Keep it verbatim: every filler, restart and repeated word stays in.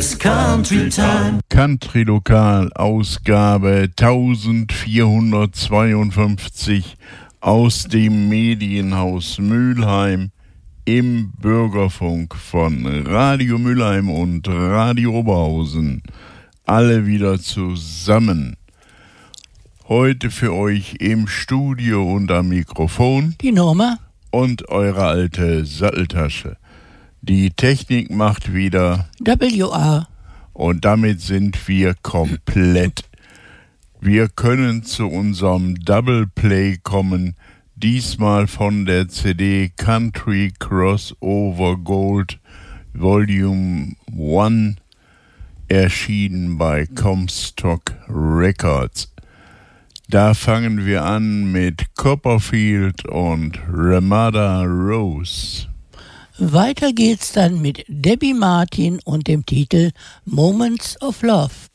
It's Country Time. Country Lokal, Ausgabe vierzehnhundertzweiundfünfzig aus dem Medienhaus Mülheim im Bürgerfunk von Radio Mülheim und Radio Oberhausen. Alle wieder zusammen. Heute für euch im Studio und am Mikrofon die Norma und eure alte Satteltasche. Die Technik macht wieder W A. Und damit sind wir komplett. Wir können zu unserem Double Play kommen, diesmal von der C D Country Crossover Gold Volume eins, erschienen bei Comstock Records. Da fangen wir an mit Copperfield und Ramada Rose. Weiter geht's dann mit Debbie Martin und dem Titel Moments of Love.